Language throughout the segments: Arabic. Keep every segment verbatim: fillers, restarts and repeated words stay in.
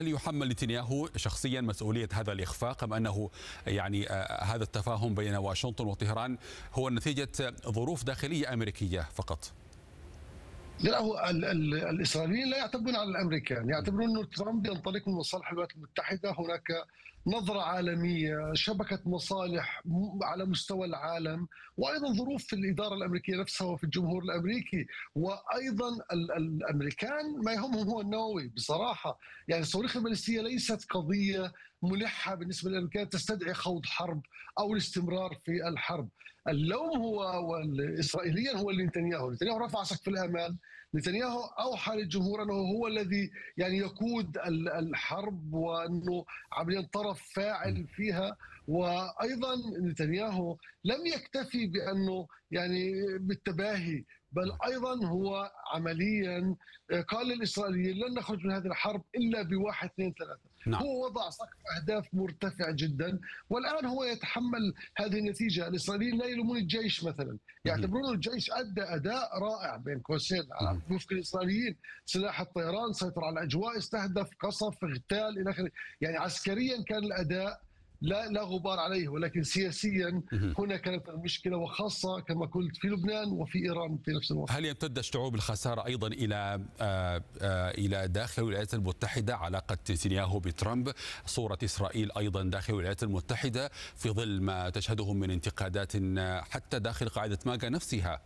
هل يحمل نتنياهو شخصيا مسؤولية هذا الإخفاق أم أنه يعني آه، هذا التفاهم بين واشنطن وطهران هو نتيجة ظروف داخلية أمريكية فقط؟ لا، هو ال ال الإسرائيليين لا يعتمدون على الأمريكان، يعتبرون أن ترامب ينطلق من مصالح الولايات المتحدة. هناك نظرة عالمية، شبكة مصالح على مستوى العالم، وأيضا ظروف في الإدارة الأمريكية نفسها وفي الجمهور الأمريكي. وأيضا ال الأمريكان ما يهمهم هو النووي بصراحة. يعني الصواريخ البالستية ليست قضية ملحة بالنسبة للأمريكان تستدعي خوض حرب أو الاستمرار في الحرب. اللوم هو إسرائيليا هو نتنياهو. نتنياهو رفع سقف الآمال. نتنياهو أوحى للجمهور أنه هو الذي يعني يقود الحرب وأنه عمليا طرف فاعل فيها. وأيضا نتنياهو لم يكتفي بأنه يعني بالتباهي، بل أيضا هو عمليا قال للإسرائيليين لن نخرج من هذه الحرب إلا بواحد اثنين ثلاثة. نعم. هو وضع سقف أهداف مرتفع جدا، والآن هو يتحمل هذه النتيجة. الإسرائيليين لا يلومون الجيش مثلا، يعتبرون الجيش أدى أداء رائع بين قوسين وفق الإسرائيليين. سلاح الطيران سيطر على الأجواء، استهدف، قصف، اغتال إلى آخره. يعني عسكريا كان الأداء لا لا غبار عليه، ولكن سياسيا هنا كانت المشكله، وخاصه كما قلت في لبنان وفي ايران في نفس الوقت. هل يمتد شعوب الخساره ايضا الى آآ آآ الى داخل الولايات المتحده؟ علاقه نتنياهو بترامب، صوره اسرائيل ايضا داخل الولايات المتحده في ظل ما تشهده من انتقادات حتى داخل قاعده ماجا نفسها.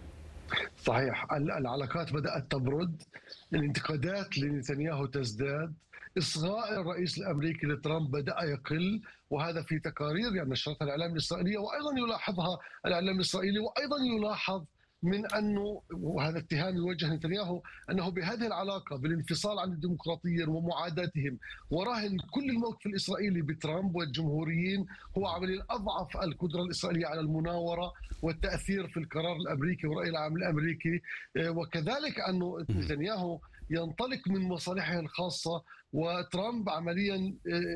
صحيح، العلاقات بدأت تبرد، الانتقادات لنتنياهو تزداد، إصغاء الرئيس الأمريكي لترامب بدأ يقل، وهذا في تقارير يعني نشرتها الإعلام الإسرائيلية، وأيضا يلاحظها الإعلام الإسرائيلي. وأيضا يلاحظ من أنه، وهذا اتهام يوجه نتنياهو، أنه بهذه العلاقة بالانفصال عن الديمقراطيين ومعاداتهم وراهن كل الموقف الإسرائيلي بترامب والجمهوريين، هو عمليا أضعف القدرة الإسرائيلية على المناورة والتأثير في القرار الأمريكي والرأي العام الأمريكي. وكذلك أنه نتنياهو ينطلق من مصالحه الخاصة، وترامب عمليا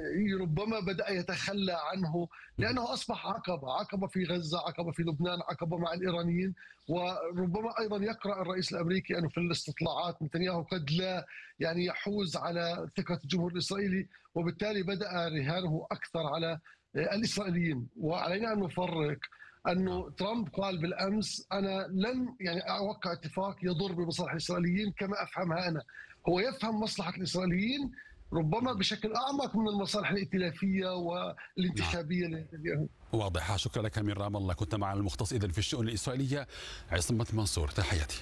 ربما بدأ يتخلى عنه لأنه أصبح عقبة عقبة في غزة، عقبة في لبنان، عقبة مع الإيرانيين. وربما أيضا يقرأ الرئيس الأمريكي أنه في الاستطلاعات نتنياهو قد لا يعني يحوز على ثقة الجمهور الإسرائيلي، وبالتالي بدأ رهانه أكثر على الإسرائيليين. وعلينا أن نفرق أنه ترامب قال بالأمس أنا لن يعني أوقع اتفاق يضر بمصالح الإسرائيليين كما أفهمها أنا. هو يفهم مصلحة الإسرائيليين ربما بشكل أعمق من المصالح الائتلافية والانتخابية لنتنياهو. واضح. شكرا لك من رام الله، كنت معنا المختص إذن في الشؤون الإسرائيلية عصمت منصور، تحياتي.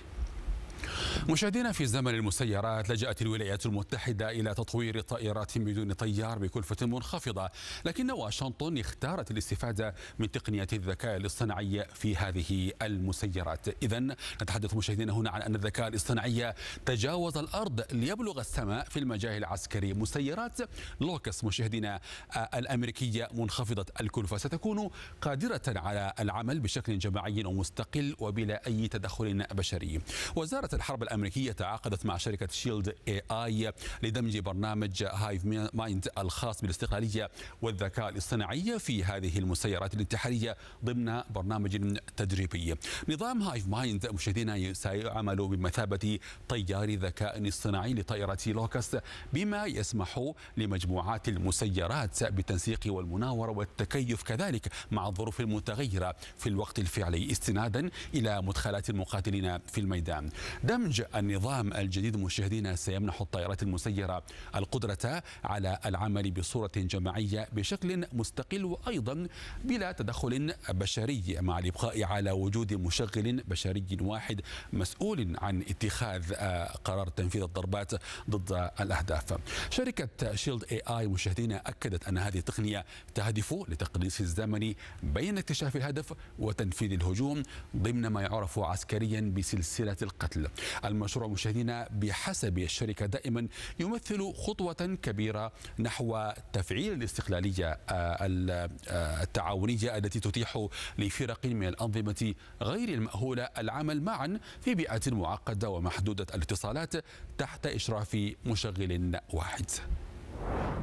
مشاهدينا، في زمن المسيرات لجأت الولايات المتحدة إلى تطوير طائرات بدون طيار بكلفة منخفضة، لكن واشنطن اختارت الاستفادة من تقنية الذكاء الاصطناعي في هذه المسيرات. إذن نتحدث مشاهدينا هنا عن أن الذكاء الاصطناعي تجاوز الأرض ليبلغ السماء في المجال العسكري. مسيرات لوكس مشاهدينا الأمريكية منخفضة الكلفة ستكون قادرة على العمل بشكل جماعي ومستقل وبلا أي تدخل بشري. وزارة الحرب الأمريكية تعاقدت مع شركة شيلد اي اي لدمج برنامج هايف مايند الخاص بالاستقلالية والذكاء الاصطناعي في هذه المسيرات الانتحارية ضمن برنامج تدريبي. نظام هايف مايند مشاهدينا سيعمل بمثابة طيار ذكاء اصطناعي لطائرة لوكس، بما يسمح لمجموعات المسيرات بالتنسيق والمناورة والتكيف كذلك مع الظروف المتغيرة في الوقت الفعلي استنادا إلى مدخلات المقاتلين في الميدان. دمج النظام الجديد مشاهدينا سيمنح الطائرات المسيرة القدرة على العمل بصورة جماعية بشكل مستقل وأيضا بلا تدخل بشري، مع الإبقاء على وجود مشغل بشري واحد مسؤول عن اتخاذ قرار تنفيذ الضربات ضد الأهداف. شركة شيلد اي اي مشاهدينا أكدت أن هذه التقنية تهدف لتقليص الزمن بين اكتشاف الهدف وتنفيذ الهجوم ضمن ما يعرف عسكريا بسلسلة القتل. المشروع مشاهدينا بحسب الشركة دائما يمثل خطوة كبيرة نحو تفعيل الاستقلالية التعاونية التي تتيح لفرق من الأنظمة غير المأهولة العمل معا في بيئة معقدة ومحدودة الاتصالات تحت إشراف مشغل واحد.